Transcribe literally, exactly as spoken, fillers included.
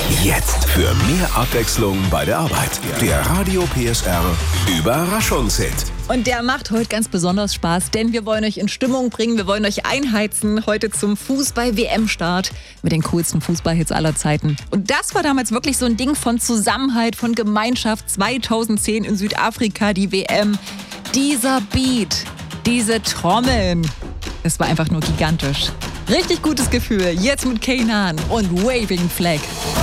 Jetzt für mehr Abwechslung bei der Arbeit. Der Radio P S R Überraschungshit. Und der macht heute ganz besonders Spaß, denn wir wollen euch in Stimmung bringen, wir wollen euch einheizen heute zum Fußball-W M-Start mit den coolsten Fußballhits aller Zeiten. Und das war damals wirklich so ein Ding von Zusammenhalt, von Gemeinschaft. zweitausendzehn in Südafrika, die W M. Dieser Beat, diese Trommeln, es war einfach nur gigantisch. Richtig gutes Gefühl, jetzt mit Kanan und Waving Flag.